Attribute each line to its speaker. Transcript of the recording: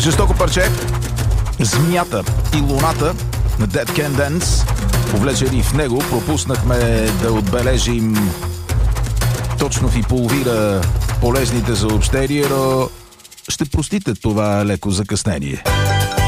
Speaker 1: Жестоко парче. Змията и луната на Dead Can Dance. Повлечени в него пропуснахме да отбележим точно в и половина полезните съобщения, но ще простите това леко закъснение.